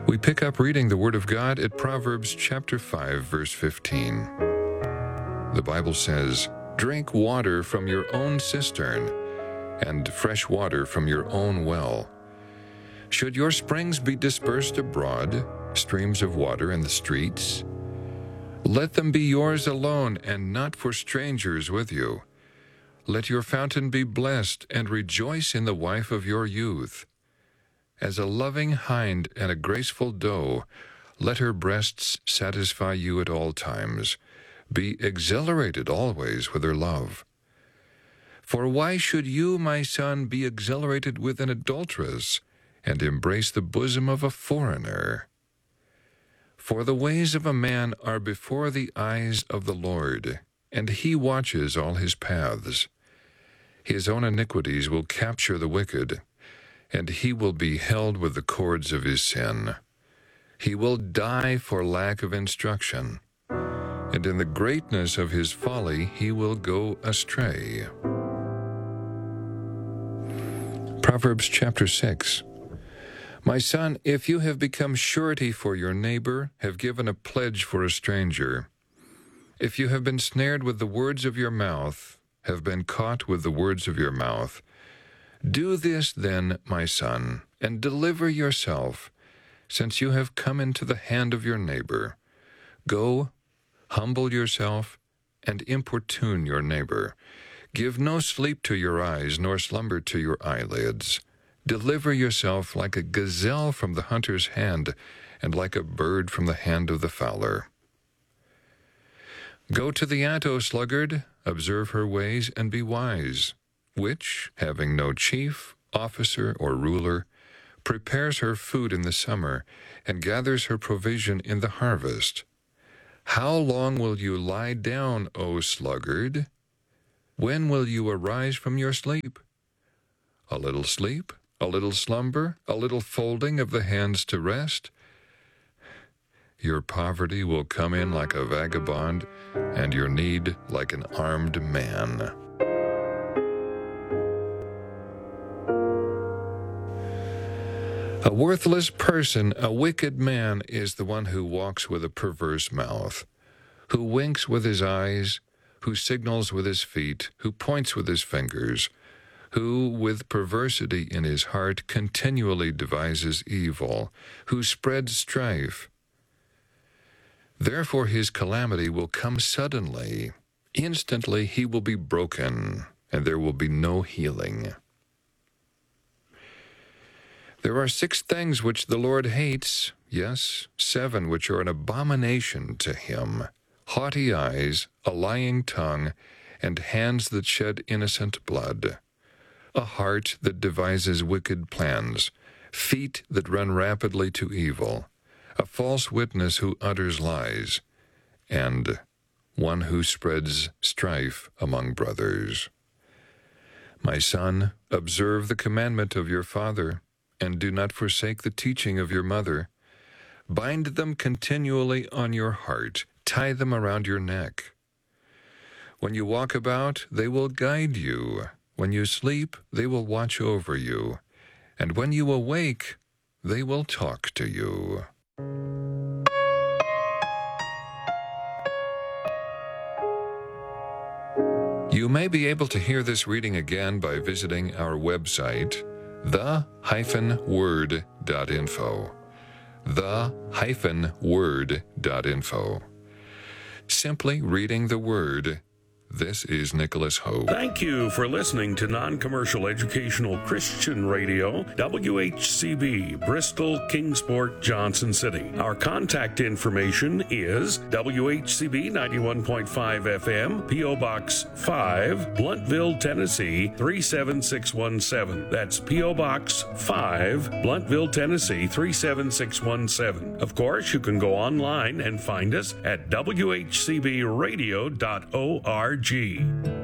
We pick up reading the Word of God at Proverbs chapter 5, verse 15. The Bible says, "Drink water from your own cistern, and fresh water from your own well. Should your springs be dispersed abroad, streams of water in the streets? Let them be yours alone, and not for strangers with you. Let your fountain be blessed, and rejoice in the wife of your youth. As a loving hind and a graceful doe, let her breasts satisfy you at all times. Be exhilarated always with her love. For why should you, my son, be exhilarated with an adulteress, and embrace the bosom of a foreigner? For the ways of a man are before the eyes of the Lord, and he watches all his paths. His own iniquities will capture the wicked, and he will be held with the cords of his sin. He will die for lack of instruction, and in the greatness of his folly he will go astray." Proverbs chapter 6. My son, if you have become surety for your neighbor, have given a pledge for a stranger, if you have been snared with the words of your mouth, have been caught with the words of your mouth, do this then, my son, and deliver yourself, since you have come into the hand of your neighbor. Go, humble yourself, and importune your neighbor. Give no sleep to your eyes, nor slumber to your eyelids. Deliver yourself like a gazelle from the hunter's hand, and like a bird from the hand of the fowler. Go to the ant, O sluggard, observe her ways, and be wise, which, having no chief, officer, or ruler, prepares her food in the summer, and gathers her provision in the harvest. How long will you lie down, O sluggard? When will you arise from your sleep? A little sleep, a little slumber, a little folding of the hands to rest? Your poverty will come in like a vagabond, and your need like an armed man. A worthless person, a wicked man, is the one who walks with a perverse mouth, who winks with his eyes, who signals with his feet, who points with his fingers, who with perversity in his heart continually devises evil, who spreads strife. Therefore his calamity will come suddenly. Instantly he will be broken, and there will be no healing. There are 6 things which the Lord hates, yes, 7 which are an abomination to him: haughty eyes, a lying tongue, and hands that shed innocent blood, a heart that devises wicked plans, feet that run rapidly to evil, a false witness who utters lies, and one who spreads strife among brothers. My son, observe the commandment of your father, and do not forsake the teaching of your mother. Bind them continually on your heart, tie them around your neck. When you walk about, they will guide you. When you sleep, they will watch over you. And when you awake, they will talk to you. You may be able to hear this reading again by visiting our website, the-word.info. the-word.info. Simply reading the Word. This is Nicholas Hope. Thank you for listening to Non-Commercial Educational Christian Radio, WHCB, Bristol, Kingsport, Johnson City. Our contact information is WHCB 91.5 FM, P.O. Box 5, Blountville, Tennessee 37617. That's P.O. Box 5, Blountville, Tennessee 37617. Of course, you can go online and find us at WHCBradio.org.